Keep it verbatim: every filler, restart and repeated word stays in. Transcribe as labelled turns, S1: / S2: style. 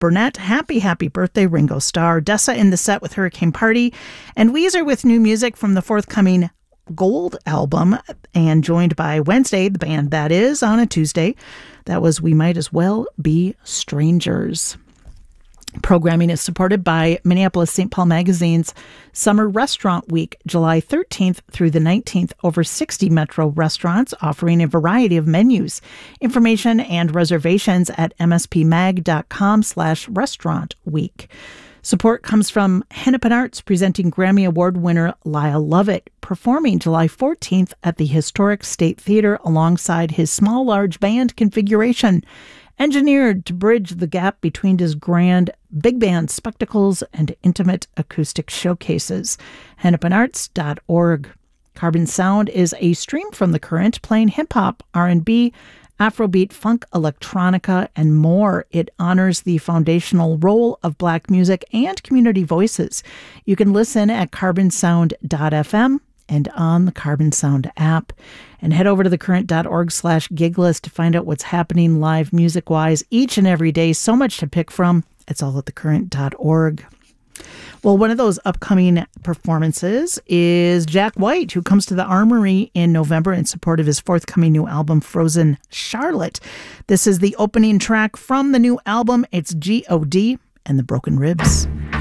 S1: Burnett, Happy Happy Birthday, Ringo Starr, Dessa in the set with Hurricane Party, and Weezer with new music from the forthcoming Gold album, and joined by Wednesday, the band that is, on a Tuesday. That was We Might As Well Be Strangers. Programming is supported by Minneapolis Saint Paul Magazine's Summer Restaurant Week, July thirteenth through the nineteenth. Over sixty Metro restaurants offering a variety of menus. Information and reservations at mspmag.com slash restaurant week. Support comes from Hennepin Arts, presenting Grammy Award winner Lyle Lovett, performing July fourteenth at the Historic State Theater alongside his small large band configuration, engineered to bridge the gap between his grand big band spectacles and intimate acoustic showcases. hennepin arts dot org. Carbon Sound is a stream from The Current, playing hip-hop, R and B, Afrobeat, funk, electronica, and more. It honors the foundational role of Black music and community voices. You can listen at carbon sound dot f m and on the Carbon Sound app. And head over to thecurrent.org slash gig list to find out what's happening live music-wise each and every day. So much to pick from. It's all at thecurrent dot org. Well, one of those upcoming performances is Jack White, who comes to the Armory in November in support of his forthcoming new album, Frozen Charlotte. This is the opening track from the new album. It's G O D and the Broken Ribs.